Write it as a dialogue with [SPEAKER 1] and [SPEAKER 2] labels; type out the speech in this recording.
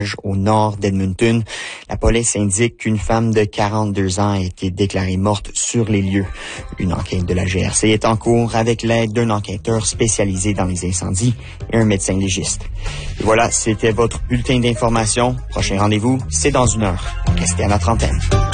[SPEAKER 1] au nord d'Edmonton. La police indique qu'une femme de 42 ans a été déclarée morte sur les lieux. Une enquête de la GRC est en cours avec l'aide d'un enquêteur spécialisé dans les incendies et un médecin légiste. Et voilà, c'était votre bulletin d'information. Prochain rendez-vous, c'est dans 1 heure. Restez à notre antenne.